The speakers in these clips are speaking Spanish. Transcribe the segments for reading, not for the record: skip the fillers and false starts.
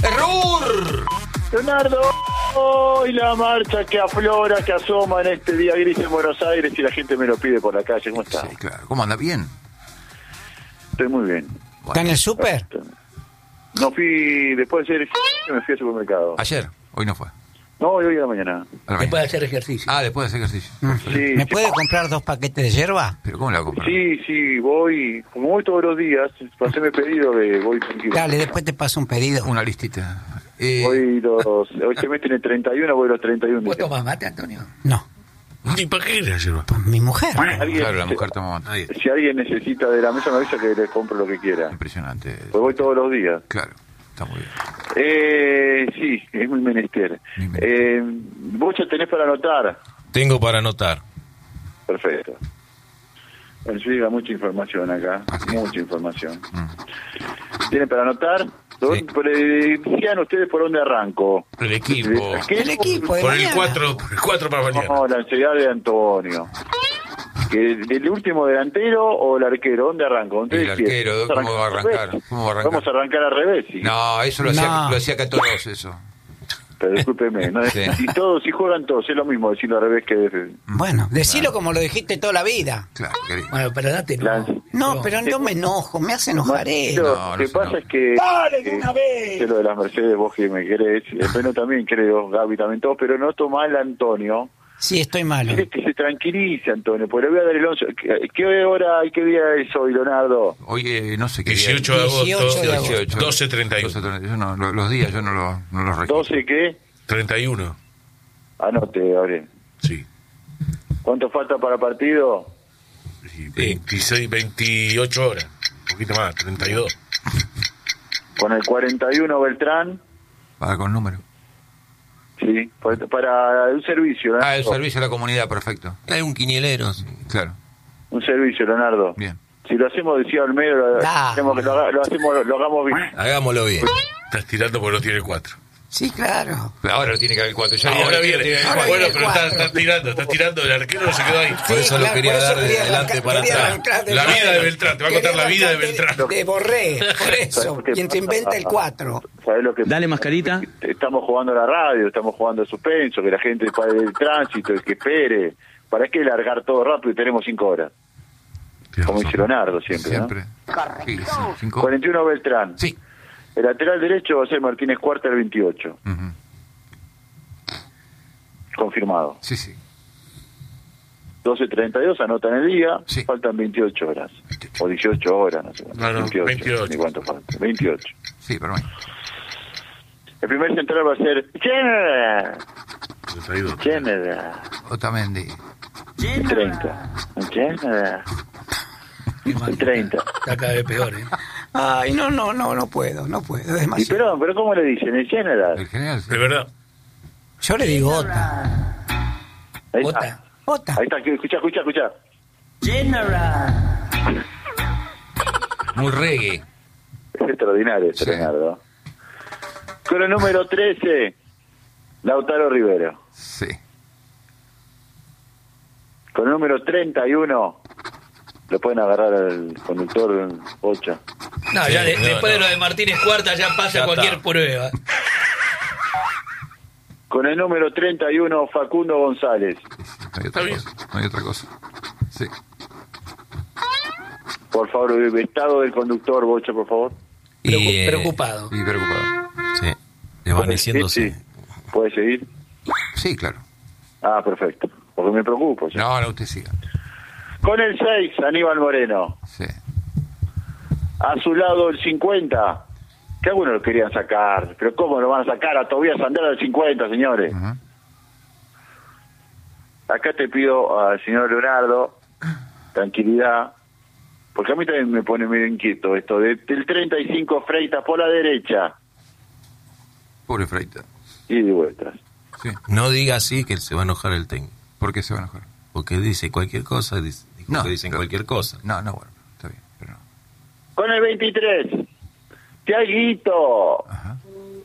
¡Error! Leonardo, hoy la marcha que aflora, que asoma en este día gris en Buenos Aires y la gente me lo pide por la calle. ¿Cómo está? Sí, claro. ¿Cómo anda? ¿Bien? Estoy muy bien. ¿Está en el súper? No fui, después de hacer me fui al supermercado. Ayer, hoy no fue. No, hoy a la mañana. Después de hacer ejercicio. Ah, después de hacer ejercicio. Sí, ¿Me sí. puede comprar 2 paquetes de yerba? ¿Pero cómo la compras? Sí, voy, como voy todos los días, pasé pedido de voy tranquilo. Dale, después te paso un pedido. Una listita. Hoy se meten en 31, voy los 31 ¿Vos días. tomás mate, Antonio? No, ¿Y para qué la lleva? pues mi mujer. Alguien- Claro, la mujer toma mate. Si alguien necesita de la mesa me avisa que le compro lo que quiera. Impresionante. Pues voy todos los días. Claro, está muy bien. Sí, es muy menester. ¿Vos ya tenés para anotar? Tengo para anotar. Perfecto. Bueno, llega mucha información acá, Así es. mucha información. ¿Tienen para anotar? Sí. Decían ustedes por dónde arranco. El equipo. ¿Qué? El equipo de Por el mañana. 4 para mañana. No, la ansiedad de Antonio. ¿El último delantero o el arquero? ¿Dónde arranco? ¿Dónde El arquero, ¿cómo va a arrancar? ¿Cómo va a arrancar? Vamos a arrancar al revés. Sí. No, eso lo hacía Catoros, eso. Pero discúlpeme, ¿no? Sí. Si juegan todos, es lo mismo decirlo al revés que... Bueno, decilo como lo dijiste toda la vida. Claro, querido. Bueno, pero date, La- no. No, pero no me enojo, me hace enojar él. No, Lo que no, pasa no. es que... ¡Dale de una vez! Que lo de las Mercedes, vos que me querés, Bueno también creo, Gaby también todos, pero noto mal a Antonio. Sí, estoy malo. Quiere que se tranquilice, Antonio, pues le voy a dar el 11. ¿Qué hora y qué día es hoy, Leonardo? Hoy no sé qué día. 18 de agosto, 18 de agosto. 12:31. Yo no, los días yo no los registro. ¿12 qué? 31. Anote, Gabriel. Sí. ¿Cuánto falta para partido? Y 26, 28 horas. Un poquito más, 32. Con el 41 Beltrán, Para con número. sí, para un servicio, Leonardo. Ah, el servicio a la comunidad, perfecto. Hay un quinielero. Sí. Claro, Un servicio, Leonardo. bien. Si lo hacemos, decía Olmedo, lo hagamos bien. Hagámoslo bien. Estás tirando porque no tiene 4. Sí, claro. Pero ahora tiene que haber 4. Ahora viene. Ahora Bueno, viene pero cuatro. estás tirando. El arquero no se quedó ahí. Sí, claro, por eso quería arrancar de La nuevo. vida de Beltrán, te va a contar la vida de Beltrán. De Borré, por eso. ¿Sabes qué Quien se pasa? inventa el 4. ¿Sabés lo que Dale, mascarita. Estamos jugando a la radio, estamos jugando al suspenso, que la gente pare el tránsito, el que espere. ¿Para qué largar todo rápido y tenemos 5 horas? Como dice Leonardo siempre, Siempre. Sí, 5. 41 Beltrán. Sí. El lateral derecho va a ser Martínez Cuarta, el 28. Ujú. Confirmado. Sí. 12:32, anotan el día. Sí. Faltan 28 horas. O 18 horas, no sé. No, 28. Ni cuánto falta. 28. Sí, pero bueno. El primer central va a ser General. 32. General. Otamendi. 30. General. El 30. Está cada vez peor, ¿eh? Ay, no puedo, es Y demasiado. pero ¿cómo le dicen? El General. El general. Sí. De verdad. Yo le digo Ota. Ahí Ota. está. Ota. Ahí está. Escucha. Muy reggae. Es extraordinario, Sí. Leonardo. Con el número 13, Lautaro Rivero. Sí. Con el número 31, lo pueden agarrar al conductor Bocha. No, Sí, ya no, después de no. lo de Martínez Cuarta ya pasa Ya cualquier está. prueba. Con el número 31, Facundo González. No hay otra bien. cosa. No hay otra cosa. Sí. Por favor, el estado del conductor, Bocha, por favor. Preocupado. Y preocupado. Sí. Desvaneciéndose. Sí. ¿Puede seguir? Sí, claro. Ah, perfecto. Porque me preocupo. ya. No, usted siga. Con el 6, Aníbal Moreno. Sí. A su lado el 50. Que algunos lo querían sacar. Pero ¿cómo lo van a sacar a Tobías Sandera del 50, señores? Ujú. Acá te pido al señor Leonardo tranquilidad. Porque a mí también me pone medio inquieto esto. Del 35 Freitas por la derecha. Pobre Freita. Y de vueltas. Sí. No diga así que se va a enojar el técnico. ¿Por qué se va a enojar? Porque dice cualquier cosa, dijo que dicen pero- cualquier cosa. No, bueno. Está bien. Pero no. Con el 23. Tiaguito. Ajá.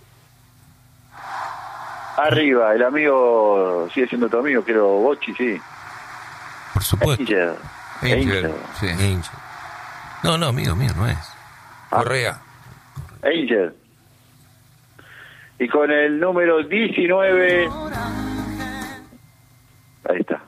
Arriba, el amigo sigue siendo tu amigo, creo, Bochi, sí. Por supuesto. Angel. Angel. Sí. Angel. No, amigo mío, no es. Correa. Angel. Y con el número 19... Ahí está.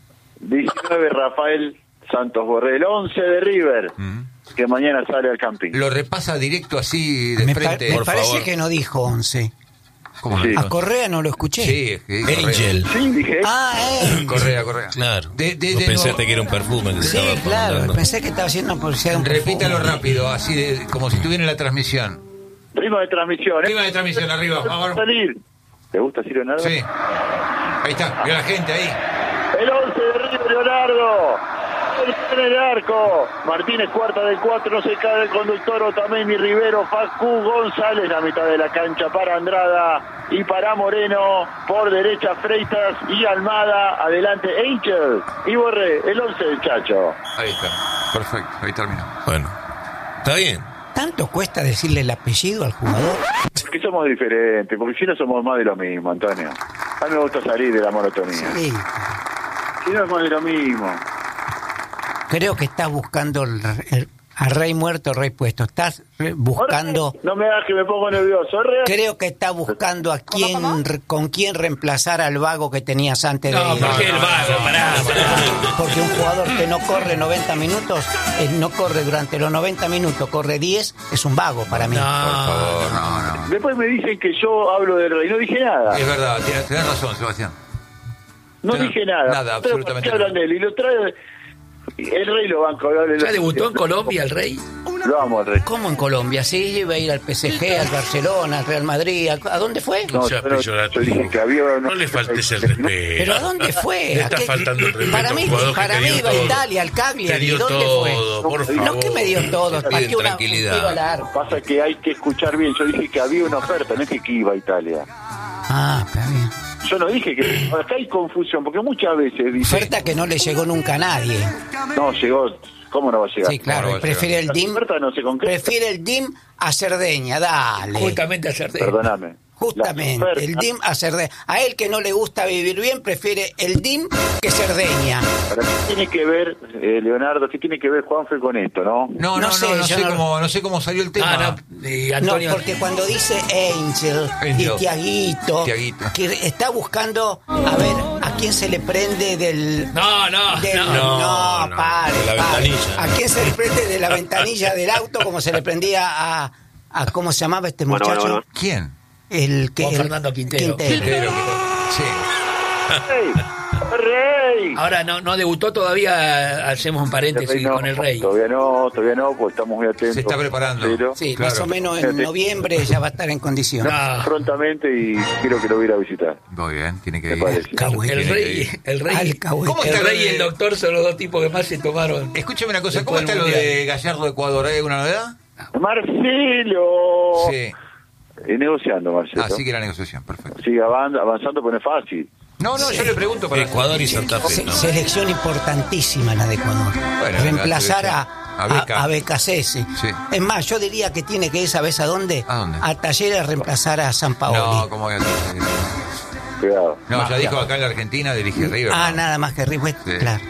19, Rafael Santos Borrell. 11 de River, que mañana sale al camping. Lo repasa directo así de frente. Me parece que no dijo 11. ¿Cómo Sí. no? A Correa no lo escuché. Sí, Angel. Sí, dije. Correa. Claro. De Vos pensaste nuevo. que era un perfume que Sí, estaba claro. mandando. Pensé que estaba haciendo publicidad de un Repítalo perfume. rápido, así como si estuviera en la transmisión. Ritmo de transmisión. Arriba de transmisión, arriba. Vamos. Salir. ¿Te gusta así, Leonardo? Sí. Ahí está, vio la gente ahí. El 11 de River, Leonardo. En el arco. Martínez, cuarta del 4, no se cae el conductor. Otamendi, Rivero, Facu, González, la mitad de la cancha para Andrada y para Moreno. Por derecha, Freitas y Almada. Adelante, Angel y Borré. El 11 del Chacho. Ahí está. Perfecto, ahí terminó. Bueno, está bien. ¿Tanto cuesta decirle el apellido al jugador? Que somos diferentes, porque si no somos más de lo mismo, Antonio. A mí me gusta salir de la monotonía. Sí. Si no es más de lo mismo. Creo que estás buscando a rey muerto, rey puesto. Estás buscando... No me hagas que me pongo nervioso. Creo que estás buscando a con quién reemplazar al vago que tenías antes No, de... porque el vago, pará. Porque un jugador que no corre 90 minutos, no corre durante los 90 minutos, corre 10, es un vago para mí. Por favor, no. Después me dicen que yo hablo del Rey. No dije nada. Es verdad, tenés razón, Sebastián. No Pero dije nada. nada, absolutamente Pero hablan de él y lo trae... El Rey lo banca. ¿Ya debutó en Colombia el Rey? Lo amo al Rey. ¿Cómo en Colombia? Sí, iba a ir al PSG, al Barcelona, al Real Madrid. ¿A dónde fue? No, sea yo peyorativo. dije que había... No le faltes el respeto. ¿Pero a dónde fue? Le ¿A está qué? faltando el respeto. Para a un mí, jugador que te dio iba a todo. Italia, al Te Cagliari. dio ¿Dónde todo, fue? por favor. No que me dio todo. Piden pateó un tranquilidad. tiro al arco. Pasa que hay que escuchar bien. Yo dije que había una oferta, no dije que iba a Italia. Ah, está bien. Yo no dije que... Acá hay confusión, porque muchas veces dice... Oferta que no le llegó nunca a nadie. No, llegó... ¿Cómo no va a llegar? Sí, claro. no va a Prefiere el La DIM. oferta no se concreta. Prefiere el DIM a Cerdeña, dale. Justamente a Cerdeña. Perdóname. Justamente, La oferta- el DIM a Cerdeña. A él que no le gusta vivir bien, prefiere el DIM que Cerdeña. ¿Para qué tiene que ver, Leonardo, qué tiene que ver Juanfe con esto, no? No sé, yo no sé cómo salió el tema. No, No, Antonio. porque cuando dice Angel y Angel. Tiaguito, Tiaguito. que está buscando a ver a quién se le prende del... No, No, pare, de la pare. ventanilla. ¿A quién se le prende de la ventanilla del auto como se le prendía a ¿cómo se llamaba este muchacho? bueno. ¿Quién? El que Juan el- Fernando Quintero. Quintero. Sí. ¡Rey! ¡Rey! Ahora no debutó todavía, hacemos un paréntesis No, con el Rey. Todavía no, pues estamos muy atentos. Se está preparando. Pero Sí, Claro. más o menos en noviembre ya va a estar en condición. No, prontamente y quiero que lo voy a ir a visitar. Muy bien, tiene que Me ir. parece. Alcahuete. el Rey, Alcahuete. ¿Cómo el está Rey lo y el de- Doctor son los dos tipos que más se tomaron. Escúcheme una cosa, Después ¿cómo está del lo Mundial. de Gallardo Ecuador? ¿Hay alguna novedad? ¡Marcelo! Sí. Negociando, Marcelo. Así que la negociación, perfecto. Sigue avanzando, pero no es fácil. No, yo le pregunto para... Ecuador y Santa Fe, ¿no? Selección importantísima la de Ecuador. Bueno, Reemplazar la a Becasese. Sí. Es más, yo diría que tiene que ir, ¿sabes a dónde? ¿A dónde? A Talleres a reemplazar a San Paoli. No, ¿cómo voy a hacer? Cuidado. No, ya dijo acá en la Argentina, dirige River. Ah, ¿no? nada más que River, Sí. claro.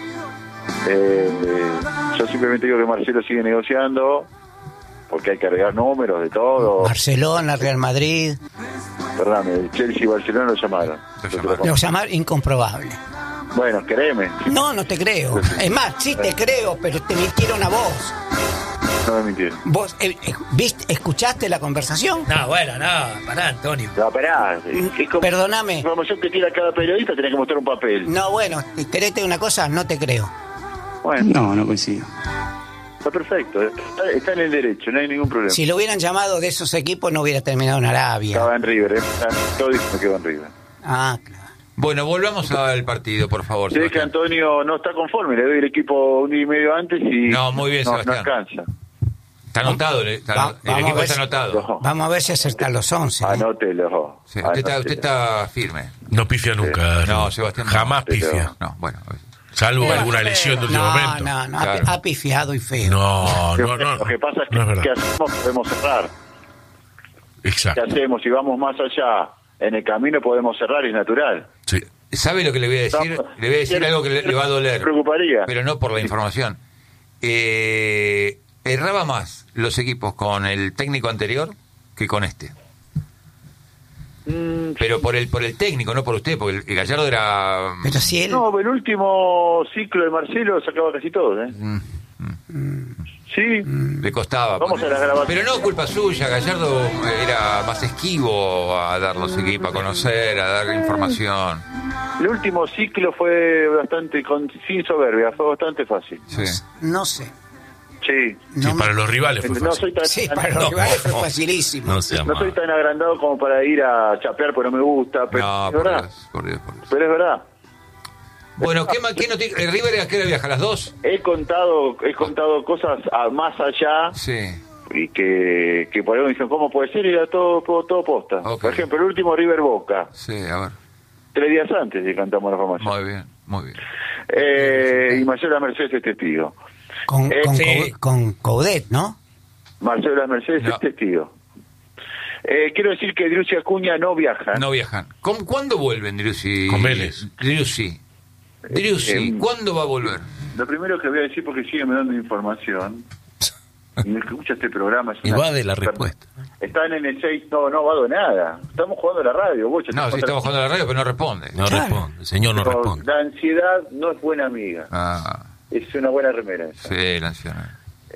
Yo simplemente digo que Marcelo sigue negociando porque hay que agregar números de todo. Barcelona, Real Madrid. Perdóname, el Chelsea y Barcelona lo llamaron. Lo llamaron. Lo llamar incomprobable. Bueno, créeme, No te creo. Es más, sí te creo, pero te mintieron a vos. no me mintieron. ¿Vos escuchaste la conversación? No, bueno, pará, Antonio. No, esperá. Es como Perdóname. la información que tira cada periodista tiene que mostrar un papel. No, bueno, ¿querés una cosa? No te creo. Bueno, No coincido. está perfecto. Está en el derecho, no hay ningún problema. Si lo hubieran llamado de esos equipos, no hubiera terminado en Arabia. Estaba en River, todo dice que quedó en River. Ah, claro. Bueno, volvamos al partido, por favor. Sé que Sebastián. Antonio no está conforme, le doy el equipo un día y medio antes y... No, muy bien, no Sebastián. alcanza. Está anotado, el Vamos a equipo ver está si- anotado. No. Vamos a ver si acertar los 11. ¿eh? Anótelo. Sí, usted está firme. No pifia nunca. No, Sebastián, no. Jamás Pero- pifia. No, bueno. Salvo Bueno, alguna lesión de último no, momento. No, Claro. ha pifiado y feo. No. Lo que pasa es que No es verdad. ¿qué hacemos? Podemos cerrar. ¿Qué Exacto. hacemos? Si vamos más allá en el camino podemos cerrar, es natural. Sí. ¿Sabe lo que le voy a decir? No, Le voy a decir algo que le va a doler. Me preocuparía. Pero no por la información. Erraba más los equipos con el técnico anterior que con este. Pero por el técnico, no por usted, porque el Gallardo era... Pero si él... No, el último ciclo de Marcelo sacaba casi todo, ¿eh? Sí. Le costaba. Vamos a la grabación. Pero no culpa suya, Gallardo era más esquivo a dar los equipos a conocer, a dar información. El último ciclo fue bastante, sin soberbia, fue bastante fácil. Sí. No sé. Sí. No Sí, me- para los rivales fue No fácil. soy tan, Sí, para los rivales fue facilísimo. No sea no soy mal. tan agrandado como para ir a chapear, porque no me gusta, pero No, es por verdad. Dios, por Dios, por Dios. Pero es verdad. Bueno, ¿qué noticia? ¿River a qué hora viaja? ¿A las 2? He contado cosas más allá Sí. y que por ahí me dicen, ¿cómo puede ser? Y era todo posta. Ok. Por ejemplo, el último River Boca, Sí, a ver. 3 días antes de cantamos la formación. Muy bien, muy bien. Y Marcelo Mercedes es testigo. Con Sí. Coudet, ¿no? Marcelo Mercedes No. es testigo. Quiero decir que Driussi Acuña no viaja. No viajan. ¿Cuándo vuelven, Driussi? Con Vélez. Driussi, ¿cuándo va a volver? Lo primero que voy a decir, porque sigue me dando información, y el que escucha este programa es Y va de la respuesta. Están en el 6, no vado nada. Estamos jugando a la radio, Bocha. No, sí estamos jugando a la radio, pero no responde. No Claro. responde, el señor no responde. La ansiedad no es buena amiga. Ah, Es una buena remera esa. sí, la Nacional.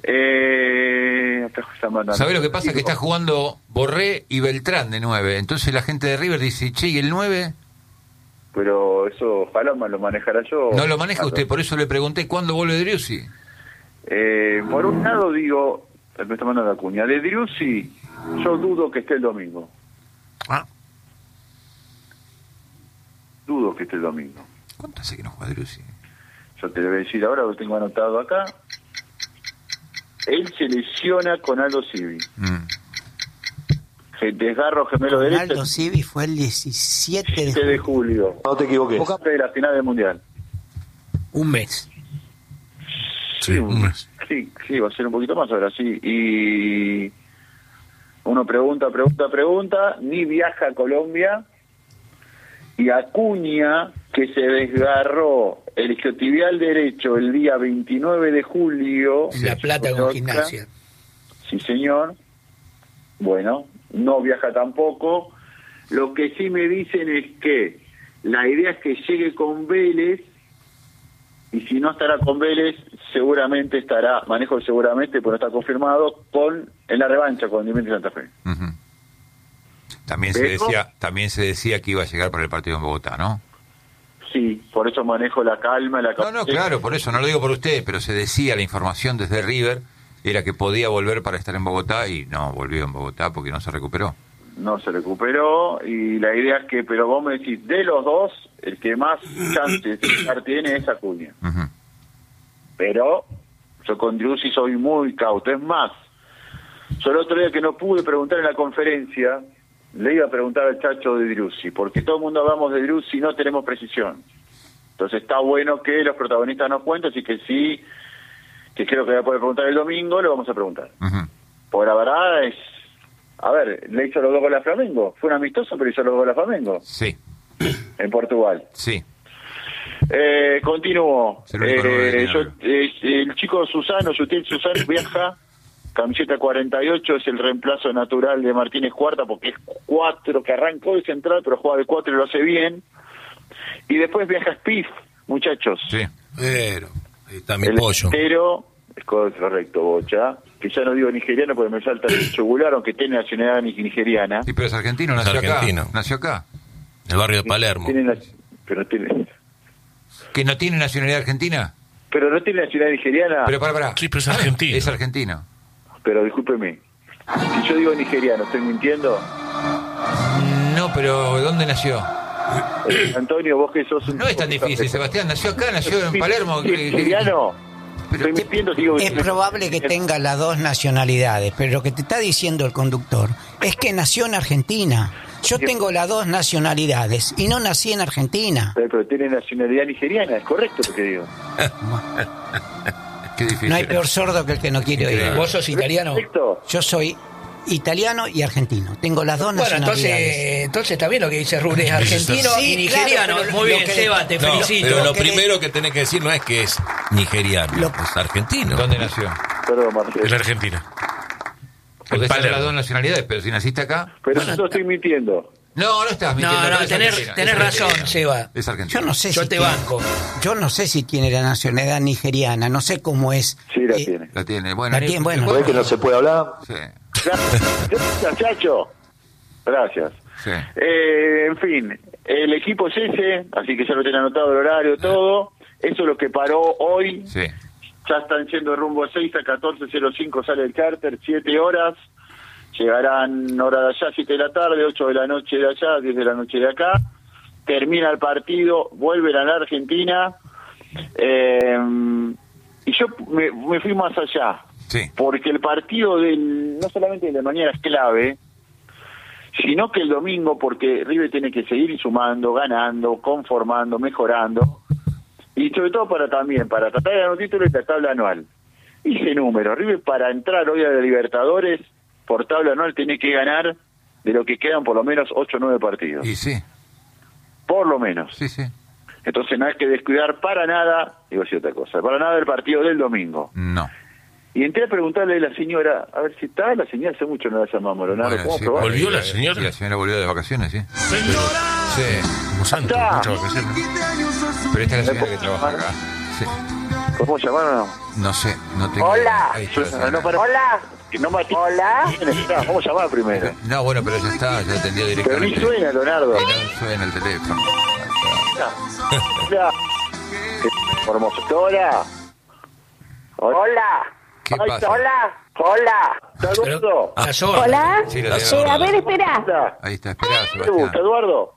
Acá está mandando. ¿Sabés lo que pasa? Que está jugando Borré y Beltrán de 9. Entonces la gente de River dice, che, ¿y el 9? Pero eso ojalá lo manejara yo. No lo maneja usted, por eso le pregunté cuándo vuelve Driussi. Por un lado digo, me está mandando la cuña, de Driussi yo dudo que esté el domingo. Ah. Dudo que esté el domingo. ¿Cuánto hace que no juega Driussi? Yo te lo voy a decir ahora, lo tengo anotado acá. Él se lesiona con Aldo Civi. Desgarro gemelo derecho Ronaldo Civi fue el 17 de 7 de julio. julio. No te equivoques. De la final del Mundial. Un mes. Sí, un mes. Sí, va a ser un poquito más ahora, sí. Y uno pregunta, ni viaja a Colombia. Y Acuña, que se desgarró el isquiotibial derecho el día 29 de julio. En La Plata con Conozca. Gimnasia. Sí, señor. Bueno, no viaja tampoco. Lo que sí me dicen es que la idea es que llegue con Vélez, y si no estará con Vélez, seguramente estará, manejo seguramente, pero no está confirmado, en la revancha con Independiente Santa Fe. Ujú. También Pero- se decía que iba a llegar para el partido en Bogotá, ¿no? Sí, por eso manejo la calma, la No, cautela. claro, por eso, no lo digo por usted, pero se decía, la información desde River era que podía volver para estar en Bogotá y no volvió en Bogotá porque no se recuperó. No se recuperó, y la idea es que, pero vos me decís, de los dos, el que más chances de estar tiene es Acuña. Ujú. Pero yo con Driussi soy muy cauto. Es más, yo el otro día que no pude preguntar en la conferencia, le iba a preguntar al Chacho de Driussi, porque todo el mundo hablamos de Driussi y no tenemos precisión. Entonces está bueno que los protagonistas nos cuenten, así que sí, que creo que voy a poder preguntar el domingo, lo vamos a preguntar. Ujú. Porque la verdad es, a ver, le hizo los 2 goles a Flamengo, fue un amistoso, pero hizo los 2 goles a Flamengo, Sí, en Portugal. sí. Continúo. Es el único nueve que tiene. El chico Susano, Sutil Susano, viaja, camiseta 48, es el reemplazo natural de Martínez Cuarta, porque es 4 que arrancó de central, pero juega de 4 y lo hace bien. Y después viaja Spiff, muchachos. Sí. Pero, ahí está mi El pollo. delantero, es correcto, Bocha, que ya no digo nigeriano porque me salta el yugular, aunque tiene nacionalidad nigeriana. Sí, pero es argentino, nació argentino. acá. Nació acá. El barrio de Palermo. Pero tiene... ¿Que no tiene nacionalidad argentina? Pero no tiene nacionalidad nigeriana. Pero para. Sí, pero es argentino. Es argentino. Pero discúlpeme, si yo digo nigeriano, ¿estoy mintiendo? No, pero ¿dónde nació? Antonio, vos que sos un... No es tan difícil, Sebastián. Nació acá, nació en Palermo. ¿Nigeriano? Pero Estoy mintiendo, digo... Es probable que tenga las dos nacionalidades, pero lo que te está diciendo el conductor es que nació en Argentina. Yo tengo las dos nacionalidades y no nací en Argentina. Pero tiene nacionalidad nigeriana, es correcto lo que digo. Qué difícil. No hay peor sordo que el que no quiere oír. ¿Vos sos italiano? ¿Correcto? Yo soy italiano y argentino. Tengo las dos Bueno, nacionalidades. entonces está bien lo que dice Rubén, es argentino Sí, y nigeriano. claro, pero Muy lo bien, que- Seba, te No, felicito. pero lo que le- primero que tenés que decir no es que es nigeriano, Lo- es argentino. ¿Dónde nació? Perdón, Marcelo. En la Argentina. Podés tener Palermo. las dos nacionalidades, pero si naciste acá... Pero Bueno, yo estoy mintiendo. No estás mintiendo. No, pero es Argentina, tenés es razón, Argentina. Seba. Es Argentina. Yo no sé Yo si te tiene- banco. Yo no sé si tiene la nacionalidad nigeriana, no sé cómo es. Sí, la tiene. La tiene. Bueno, La tiene, bueno. ¿Ves que no se puede hablar? Sí, Gracias, Chacho. Gracias. sí. En fin, el equipo es ese, así que ya lo tienen anotado el horario, todo. Eso es lo que paró hoy. Sí. Ya están yendo rumbo a 6 a 14:05 sale el charter, 7 horas. Llegarán hora de allá, 7 de la tarde, 8 de la noche de allá, 10 de la noche de acá. Termina el partido, vuelven a la Argentina. Y yo me fui más allá. Sí. Porque el partido no solamente el de mañana es clave, sino que el domingo, porque River tiene que seguir sumando, ganando, conformando, mejorando, y sobre todo para tratar de ganar un título en la tabla anual. Hice números, River para entrar hoy a la Libertadores, por tabla anual tiene que ganar de lo que quedan por lo menos 8 o 9 partidos. Y sí, Por lo menos. sí. Entonces no hay que descuidar para nada, digo así otra cosa, para nada el partido del domingo. No. Y entré a preguntarle a la señora, a ver si está, la señora hace mucho no la llamamos, Leonardo, Bueno, ¿cómo sí, probar? ¿Volvió la y señora? Y la señora volvió de vacaciones, sí. Sí. Como santo, Está. muchas vacaciones. Pero esta es la señora que trabaja acá. Sí. ¿Cómo llamaron? No? No sé, no tengo Hola. idea. Ahí está la No, señora. para- Hola. que no me atiende. Hola. ¿Quién está? Vamos a llamar primero. No, bueno, pero ya está, ya atendió Pero directamente. ni suena, Leonardo. Y no suena el teléfono. Hola. Hermosura. Hola. ¿Qué Ahí pasa? está. Hola. Hola. ¿Está Eduardo? La zona. Hola. Sí, la A señora. ver, espera. ¿Está? Ahí está, esperá, ¿Te gusta, Sebastián. Eduardo?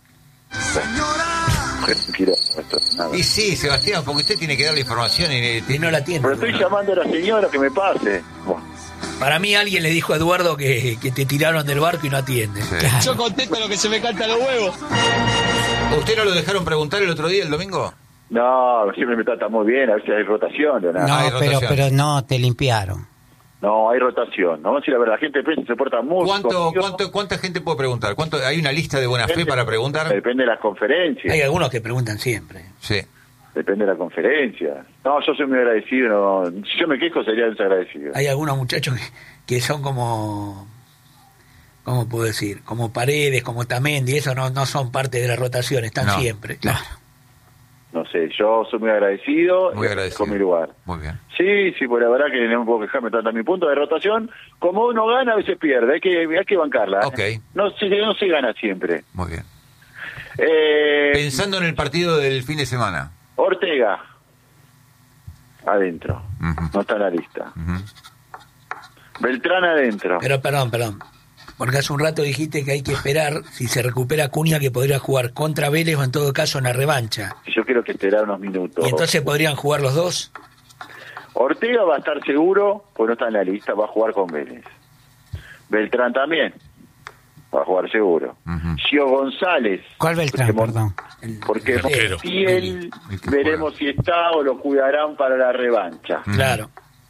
Quiero esto, nada. Y sí, Sebastián, porque usted tiene que dar la información Y no la tiene. Pero estoy llamando a la señora que me pase. Bueno, Para mí alguien le dijo a Eduardo que te tiraron del barco y no atiende. Sí. Yo contesto lo que se me canta los huevos. ¿Usted no lo dejaron preguntar el otro día, el domingo? no, siempre me trata muy bien, a ver si hay rotación, Leonardo. No, hay pero, rotación. pero no, te limpiaron. No, hay rotación. No, si la verdad, la gente de prensa se porta muy ¿Cuánta gente puede preguntar? ¿Hay una lista de buena fe para preguntar? Depende de las conferencias. Hay algunos que preguntan siempre. Sí. Depende de la conferencia. No, yo soy muy agradecido. No. Si yo me quejo, sería desagradecido. Hay algunos muchachos que son como... ¿Cómo puedo decir? Como Paredes, como Tamendi, eso no son parte de la rotación, están No, siempre. Claro. No sé, yo soy muy agradecido. Muy y agradecido. con mi lugar. Muy bien. Sí, pues la verdad que no me puedo quejar, me trata mi punto de rotación. Como uno gana, a veces pierde. Hay que bancarla. Ok. No se gana siempre. Muy bien. Eh, Pensando en el partido del fin de semana. Ortega. Adentro. Ujú. No está en la lista. Ujú. Beltrán adentro. Pero perdón. Porque hace un rato dijiste que hay que esperar si se recupera Acuña, que podría jugar contra Vélez o en todo caso en la revancha. Yo quiero que esperar unos minutos. Y entonces podrían jugar los dos. Ortega va a estar seguro, pues no está en la lista, va a jugar con Vélez. Beltrán también va a jugar seguro. Ujú. Gio González. ¿Cuál Beltrán, porque perdón? Porque El arquero. Montiel El que veremos si está o lo cuidarán para la revancha. Claro.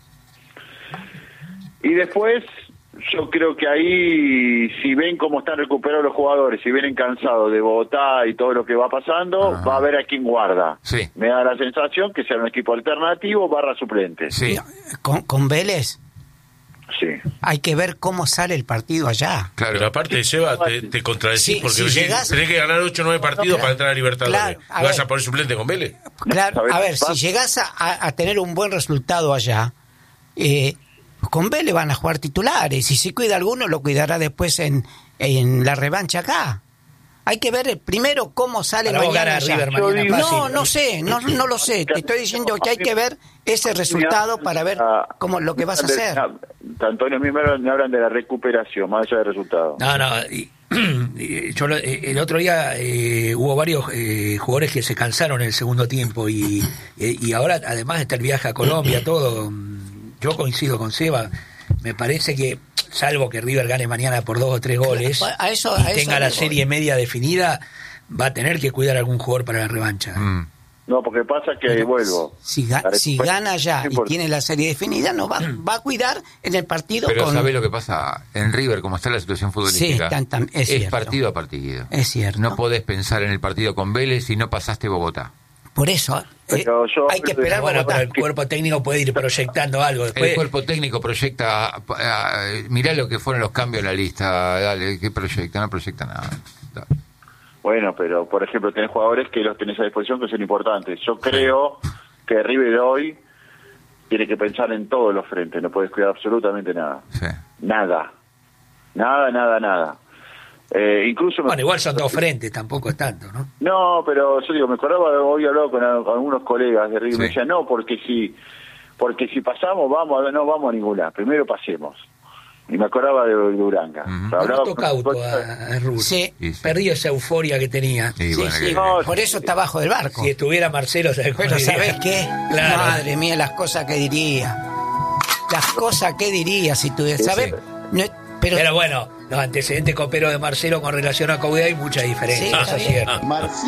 Y después, yo creo que ahí, si ven cómo están recuperados los jugadores, si vienen cansados de Bogotá y todo lo que va pasando, Ajá. va a ver a quién guarda. Sí. Me da la sensación que sea un equipo alternativo / suplente. Sí. Con Vélez Sí. hay que ver cómo sale el partido allá. Claro. Pero aparte, Seba, te contradecís Sí, porque si decís, llegás- tenés que ganar 8 o 9 partidos Claro, para entrar a Libertadores. claro, a ¿Vas ver. a poner suplente con Vélez? Claro, ¿Sabes a qué ver, pasa? si llegás a tener un buen resultado allá, con Vélez van a jugar titulares. Y si cuida alguno, lo cuidará después en la revancha acá. Hay que ver primero cómo sale Para vos mañana gana allá. River mañana digo- fácil. No, no sé, no lo sé. Te estoy diciendo que hay que ver ese resultado para ver cómo lo que vas a hacer. Antonio, a mí me hablan de la recuperación, más allá del resultado. No, el otro día hubo varios jugadores que se cansaron en el segundo tiempo y ahora además está el viaje a Colombia, todo. Yo coincido con Seba, me parece que, salvo que River gane mañana por 2 o 3 goles A eso y tenga la voy. serie media definida, va a tener que cuidar a algún jugador para la revancha. Mm. No, porque pasa que vuelvo. Si La gana ya y recuperación tiene la serie definida, no va a cuidar en el partido Pero con... ¿sabés lo que pasa? En River, como está la situación futbolística, Sí, es cierto. partido a partido. Es cierto. No podés pensar en el partido con Vélez si no pasaste Bogotá. Por eso Pero yo hay que hablo de- esperar Bueno, pero Bogotá. el cuerpo técnico puede ir proyectando algo. El Después, cuerpo técnico proyecta, mirá lo que fueron los cambios en la lista, dale, ¿qué proyecta? No proyecta nada. Dale. Bueno, pero por ejemplo tenés jugadores que los tenés a disposición que son importantes. Yo creo que River hoy tiene que pensar en todos los frentes, no puedes cuidar absolutamente nada. Sí. Nada. Incluso bueno, igual son dos frentes, tampoco es tanto, ¿no? No, pero yo digo, me acordaba, hoy hablaba con algunos colegas de River, Sí. me decían, no, porque si pasamos, no vamos a ningún lado, primero pasemos. Y me acordaba de Uranga. Ujú. Hablaba Noto con- cauto a Rubio. Sí. Y sí. Perdió esa euforia que tenía. Y Sí, bueno, sí, que- No, por eso está abajo del barco. Si estuviera Marcelo, ¿sabes cómo Pero diría? ¿sabés qué? Claro. Madre mía, las cosas que diría. Las cosas que diría si tuviera... Sí, ¿Sabés? sí. No, pero, Pero bueno, los antecedentes coperos de Marcelo con relación a Coudet hay mucha diferencia. Sí, Eso está es bien. cierto.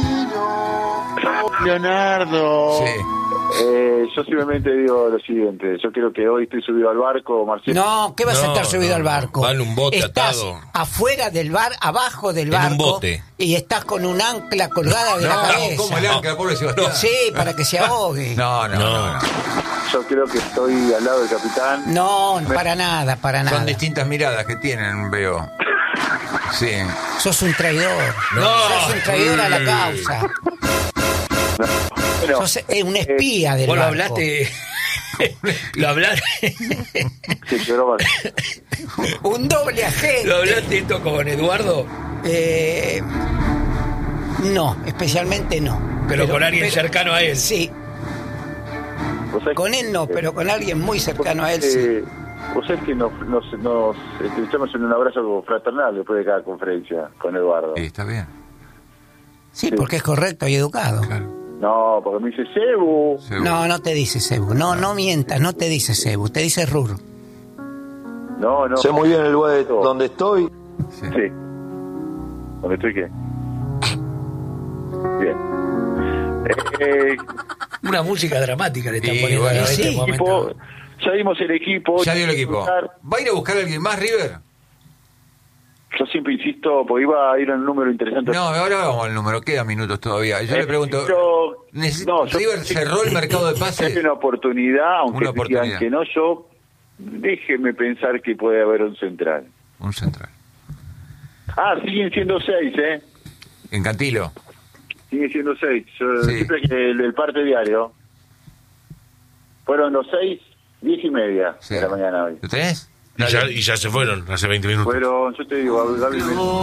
Leonardo. Sí. Yo simplemente digo lo siguiente, yo creo que hoy estoy subido al barco, Marcelo. no, ¿qué vas a No, estar subido no, al barco? vale un bote estás atado. afuera del bar, abajo del En un barco. bote. Y estás con un ancla colgada de la cabeza. ¿Cómo el ancla, pobre Sebastián? Sí, para que se ahogue. No. Yo creo que estoy al lado del capitán. No, para nada, para nada. Son distintas miradas que tienen, veo. Sí. Sos un traidor. Sos un traidor a la causa. Bueno, Sos un espía del Vos lo barco. hablaste. Lo hablaste. sí, pero bueno. Un doble agente. ¿Lo hablaste esto con Eduardo? No, especialmente no. Pero con alguien cercano a él. Sí, Vos sabés con él no, pero con alguien muy cercano a él sí. Vos sabés que nos entrevistamos en un abrazo fraternal después de cada conferencia con Eduardo. Sí, está bien. Sí, porque es correcto y educado. Claro. No, porque me dice, Cebu. Seguro. No, no te dice Cebu. No mientas, no te dice Cebu. Te dice Rur. No. Sé muy bien el lugar donde estoy. Sí. Sí. ¿Dónde estoy qué? Bien. Una música dramática le están Y poniendo bueno, en este sí. momento. Equipo, ya dimos el equipo. Ya dio el equipo. ¿Va a ir a buscar a alguien más, River? Yo siempre insisto, porque iba a ir a un número interesante. No, ahora vamos al número. Quedan minutos todavía. Yo le pregunto, yo- ¿River cerró el mercado de Si hay pases? una oportunidad, aunque Una digan oportunidad. que no, déjeme pensar que puede haber un central. Un central. Siguen siendo 6, ¿eh? En Cantilo. Sigue siendo 6. Sí. Siempre que el parte diario. Fueron los 6, 10:30 Sí. de la mañana hoy. ¿Lo tenés? Y ya se fueron hace 20 minutos. Fueron, yo te digo, Gaby me-